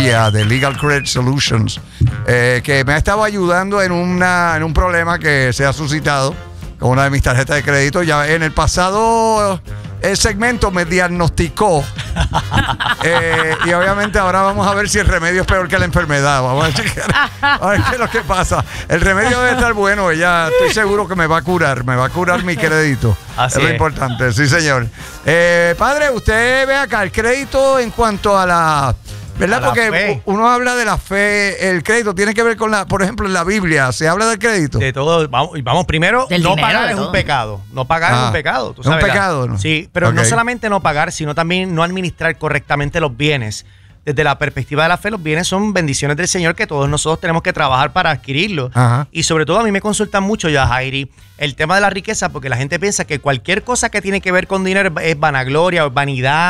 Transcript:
García de Legal Credit Solutions, que me ha estado ayudando en un problema que se ha suscitado con una de mis tarjetas de crédito. Ya en el pasado el segmento me diagnosticó y obviamente ahora vamos a ver si el remedio es peor que la enfermedad. Vamos a ver qué es lo que pasa. El remedio debe estar bueno, ella estoy seguro que me va a curar mi crédito. Así es lo es. importante, sí señor. Padre, usted ve acá el crédito en cuanto a la... ¿Verdad? Porque uno habla de la fe, el crédito tiene que ver con por ejemplo, en la Biblia, ¿se habla del crédito? De todo. Vamos primero, Del no dinero, pagar de es todo. un pecado. No pagar es un pecado. ¿Tú Es un sabes, pecado, ¿no? Sí, pero no Ok. solamente no pagar, sino también no administrar correctamente los bienes. Desde la perspectiva de la fe, los bienes son bendiciones del Señor que todos nosotros tenemos que trabajar para adquirirlos. Ajá. Y sobre todo a mí me consultan mucho, Yajairi, el tema de la riqueza, porque la gente piensa que cualquier cosa que tiene que ver con dinero es vanagloria o es vanidad.